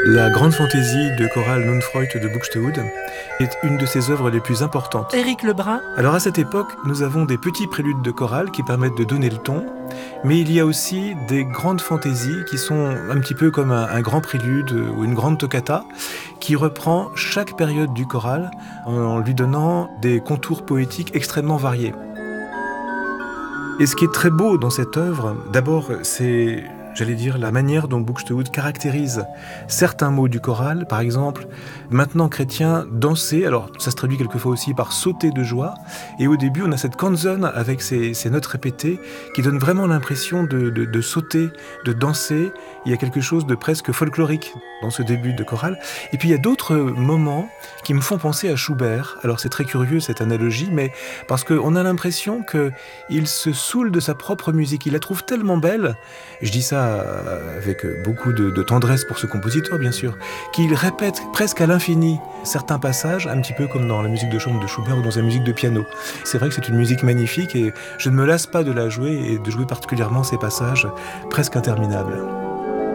La grande fantaisie de chorale Nunfreud de Buxtehude est une de ses œuvres les plus importantes. Éric Lebrun. Alors à cette époque, nous avons des petits préludes de chorale qui permettent de donner le ton, mais il y a aussi des grandes fantaisies qui sont un petit peu comme un grand prélude ou une grande toccata qui reprend chaque période du choral en lui donnant des contours poétiques extrêmement variés. Et ce qui est très beau dans cette œuvre, d'abord, c'est, j'allais dire, la manière dont Buxtehude caractérise certains mots du choral. Par exemple, maintenant chrétien, danser, alors ça se traduit quelquefois aussi par sauter de joie. Et au début, on a cette canzone avec ces notes répétées qui donnent vraiment l'impression de sauter, de danser. Il y a quelque chose de presque folklorique dans ce début de chorale. Et puis il y a d'autres moments qui me font penser à Schubert. Alors c'est très curieux cette analogie, mais parce qu'on a l'impression qu'il se saoule de sa propre musique. Il la trouve tellement belle, je dis ça avec beaucoup de tendresse pour ce compositeur bien sûr, qu'il répète presque à l'infini certains passages, un petit peu comme dans la musique de chambre de Schubert ou dans sa musique de piano. C'est vrai que c'est une musique magnifique et je ne me lasse pas de la jouer et de jouer particulièrement ces passages presque interminables.